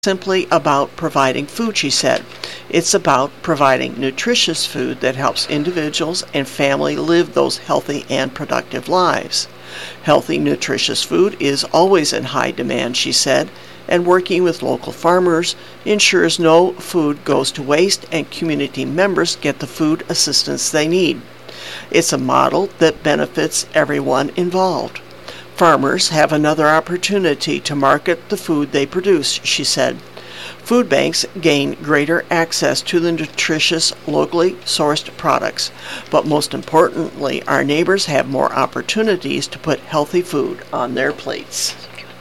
simply about providing food, she said. It's about providing nutritious food that helps individuals and family live those healthy and productive lives. Healthy, nutritious food is always in high demand, she said, and working with local farmers ensures no food goes to waste and community members get the food assistance they need. It's a model that benefits everyone involved. Farmers have another opportunity to market the food they produce, she said. Food banks gain greater access to the nutritious, locally sourced products, but most importantly, our neighbors have more opportunities to put healthy food on their plates.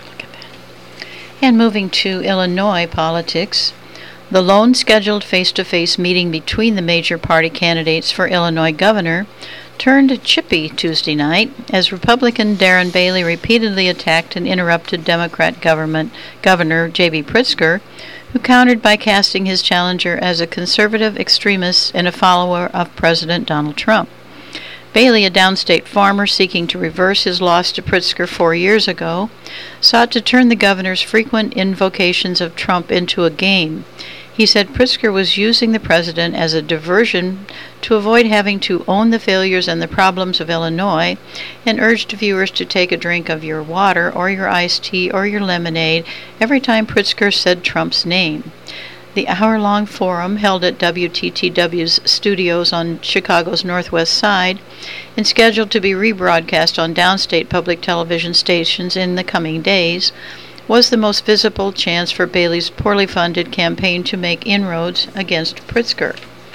And moving to Illinois politics, the lone scheduled face-to-face meeting between the major party candidates for Illinois governor turned chippy Tuesday night as Republican Darren Bailey repeatedly attacked and interrupted Democrat Governor J.B. Pritzker, who countered by casting his challenger as a conservative extremist and a follower of President Donald Trump. Bailey, a downstate farmer seeking to reverse his loss to Pritzker 4 years ago, sought to turn the governor's frequent invocations of Trump into a game. He said Pritzker was using the president as a diversion to avoid having to own the failures and the problems of Illinois, and urged viewers to take a drink of your water or your iced tea or your lemonade every time Pritzker said Trump's name. The hour-long forum, held at WTTW's studios on Chicago's Northwest Side and scheduled to be rebroadcast on downstate public television stations in the coming days, was the most visible chance for Bailey's poorly funded campaign to make inroads against Pritzker,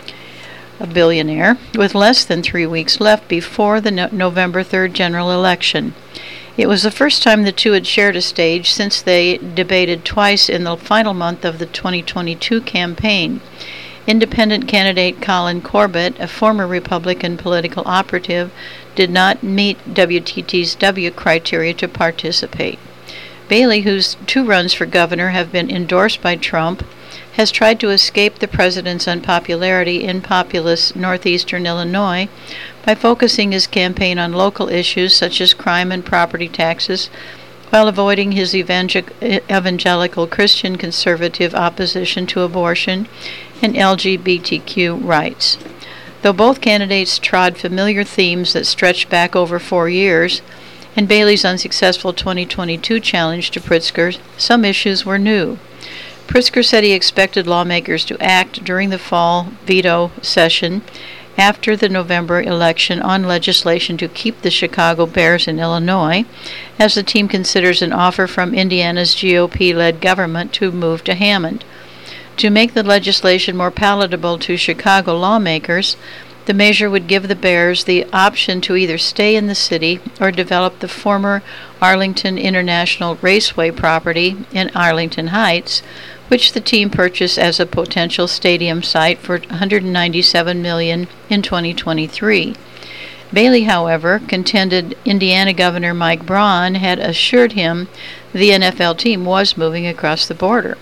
a billionaire, with less than 3 weeks left before the November 3rd general election. It was the first time the two had shared a stage since they debated twice in the final month of the 2022 campaign. Independent candidate Colin Corbett, a former Republican political operative, did not meet WTT's W criteria to participate. Bailey, whose 2 runs for governor have been endorsed by Trump, has tried to escape the president's unpopularity in populous northeastern Illinois by focusing his campaign on local issues such as crime and property taxes, while avoiding his evangelical Christian conservative opposition to abortion and LGBTQ rights. Though both candidates trod familiar themes that stretched back over 4 years, and Bailey's unsuccessful 2022 challenge to Pritzker, some issues were new. Pritzker said he expected lawmakers to act during the fall veto session after the November election on legislation to keep the Chicago Bears in Illinois, as the team considers an offer from Indiana's GOP-led government to move to Hammond. To make the legislation more palatable to Chicago lawmakers, the measure would give the Bears the option to either stay in the city or develop the former Arlington International Raceway property in Arlington Heights, which the team purchased as a potential stadium site for $197 million in 2023. Bailey, however, contended Indiana Governor Mike Braun had assured him the NFL team was moving across the border.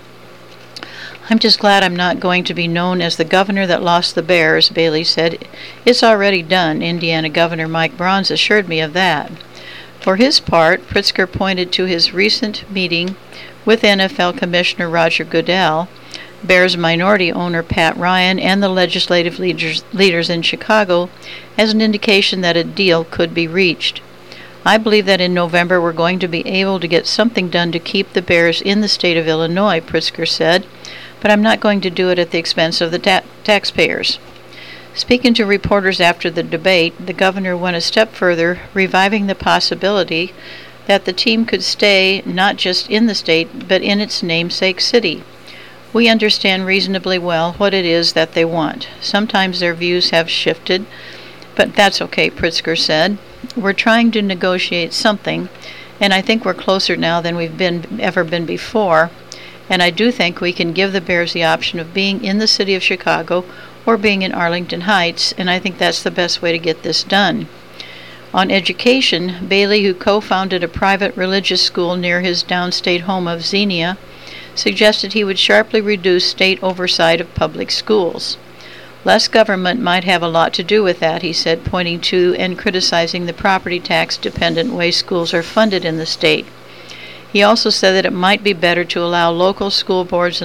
"I'm just glad I'm not going to be known as the governor that lost the Bears," Bailey said. "It's already done. Indiana Governor Mike Braun assured me of that." For his part, Pritzker pointed to his recent meeting with NFL Commissioner Roger Goodell, Bears minority owner Pat Ryan, and the legislative leaders in Chicago as an indication that a deal could be reached. "I believe that in November we're going to be able to get something done to keep the Bears in the state of Illinois," Pritzker said, "but I'm not going to do it at the expense of the taxpayers." Speaking to reporters after the debate, the governor went a step further, reviving the possibility that the team could stay not just in the state, but in its namesake city. "We understand reasonably well what it is that they want. Sometimes their views have shifted, but that's okay," Pritzker said. "We're trying to negotiate something, and I think we're closer now than we've ever been before. And I do think we can give the Bears the option of being in the city of Chicago or being in Arlington Heights, and I think that's the best way to get this done." On education, Bailey, who co-founded a private religious school near his downstate home of Xenia, suggested he would sharply reduce state oversight of public schools. "Less government might have a lot to do with that," he said, pointing to and criticizing the property tax-dependent way schools are funded in the state. He also said that it might be better to allow local school boards